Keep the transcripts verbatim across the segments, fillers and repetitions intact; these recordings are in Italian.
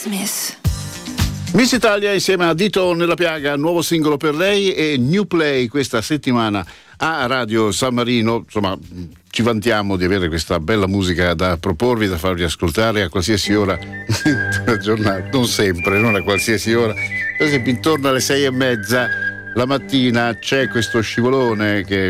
Smith. Miss Italia insieme a Dito nella piaga, nuovo singolo per lei e New Play questa settimana a Radio San Marino. Insomma, ci vantiamo di avere questa bella musica da proporvi, da farvi ascoltare a qualsiasi ora della giornata, non sempre, non a qualsiasi ora. Per esempio intorno alle sei e mezza la mattina c'è questo scivolone che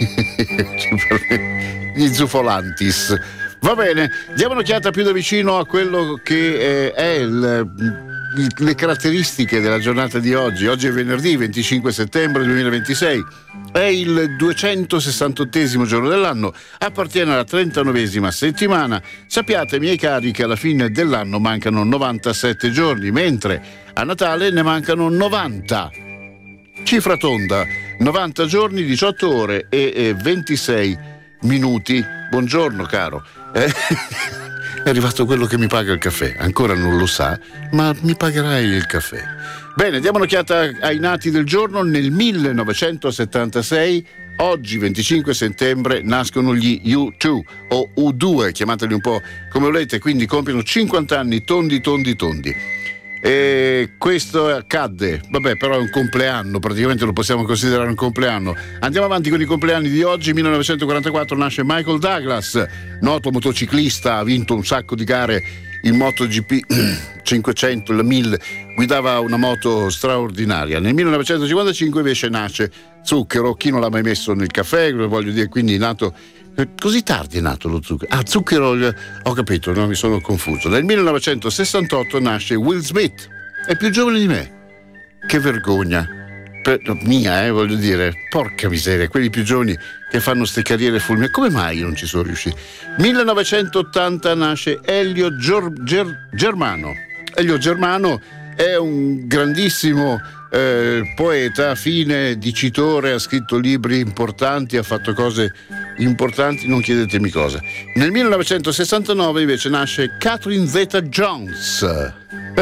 gli zufolantis. Va bene, diamo un'occhiata più da vicino a quello che eh, è il le caratteristiche della giornata di oggi. Oggi è venerdì venticinque settembre duemilaventisei, è il duecentosessantottesimo giorno dell'anno, appartiene alla trentanovesima settimana. Sappiate, miei cari, che alla fine dell'anno mancano novantasette giorni, mentre a Natale ne mancano novanta. Cifra tonda, novanta giorni, diciotto ore e, e ventisei minuti. Buongiorno caro. Eh? È arrivato quello che mi paga il caffè, ancora non lo sa, ma mi pagherai il caffè. Bene, diamo un'occhiata ai nati del giorno. Nel millenovecentosettantasei, oggi venticinque settembre, nascono gli U due o U due, chiamateli un po' come volete, quindi compiono cinquanta anni tondi tondi tondi. E questo accadde, vabbè, però è un compleanno, praticamente lo possiamo considerare un compleanno. Andiamo avanti con i compleanni di oggi. millenovecentoquarantaquattro nasce Michael Douglas, noto motociclista, ha vinto un sacco di gare in MotoGP cinquecento, la mille, guidava una moto straordinaria. Nel millenovecentocinquantacinque invece nasce Zucchero, chi non l'ha mai messo nel caffè, voglio dire, quindi è nato così tardi, è nato lo zucchero. Ah, Zucchero, ho capito, no, mi sono confuso. Nel millenovecentosessantotto nasce Will Smith, è più giovane di me. Che vergogna. Per, mia, eh, voglio dire, porca miseria, quelli più giovani che fanno ste carriere fulminanti, come mai non ci sono riusciti? millenovecentottanta nasce Elio Gior, Ger, Germano. Elio Germano è un grandissimo eh, poeta, fine dicitore, ha scritto libri importanti, ha fatto cose importanti, non chiedetemi cosa. Nel millenovecentosessantanove invece nasce Catherine Zeta-Jones.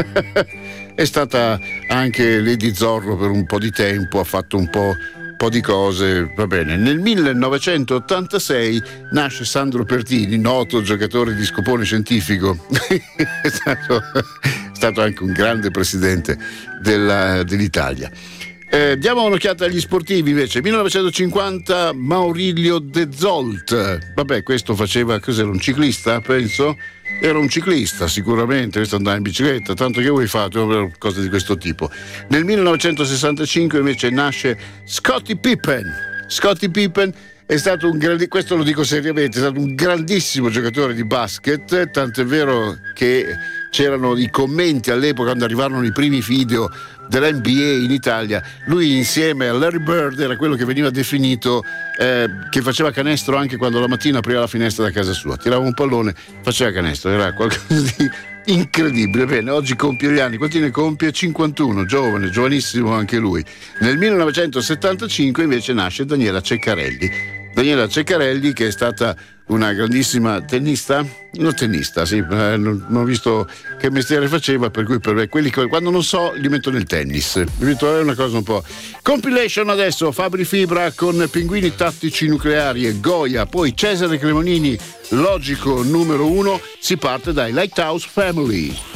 È stata anche Lady Zorro per un po' di tempo, ha fatto un po', po' di cose, va bene. Nel millenovecentottantasei nasce Sandro Pertini, noto giocatore di scopone scientifico. È stato, è stato anche un grande presidente della, dell'Italia. Eh, diamo un'occhiata agli sportivi invece. millenovecentocinquanta Maurilio De Zolt. Vabbè, questo faceva, cos'era, un ciclista, penso? Era un ciclista sicuramente, questo andava in bicicletta, tanto che voi fate cose di questo tipo. Nel millenovecentosessantacinque invece nasce Scottie Pippen. Scottie Pippen è stato un grandi, questo lo dico seriamente, è stato un grandissimo giocatore di basket, tant'è vero che c'erano i commenti all'epoca quando arrivarono i primi video dell'N B A in Italia. Lui insieme a Larry Bird era quello che veniva definito eh, che faceva canestro anche quando la mattina apriva la finestra da casa sua, tirava un pallone, faceva canestro, era qualcosa di incredibile. Bene, oggi compie gli anni, quanti ne compie? cinquantuno, giovane, giovanissimo anche lui. Nel millenovecentosettantacinque invece nasce Daniela Ceccarelli. Daniela Ceccarelli, che è stata una grandissima tennista, non tennista, sì, eh, non, non ho visto che mestiere faceva, per cui per me quelli che quando non so li metto nel tennis. È una cosa un po'. Compilation adesso, Fabri Fibra con Pinguini Tattici Nucleari e Goya, poi Cesare Cremonini, Logico numero uno, si parte dai Lighthouse Family.